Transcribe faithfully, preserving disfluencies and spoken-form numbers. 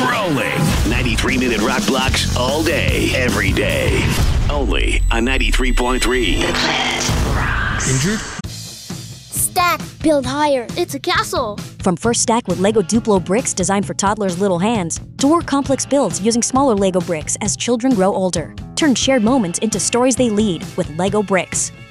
rolling. ninety-three minute rock blocks all day, every day. Only on ninety-three point three. The Class rocks. Injured? Stack, build higher. It's a castle. From First Stack with Lego Duplo bricks designed for toddlers' little hands, to more complex builds using smaller Lego bricks as children grow older. Turn shared moments into stories they lead with Lego bricks.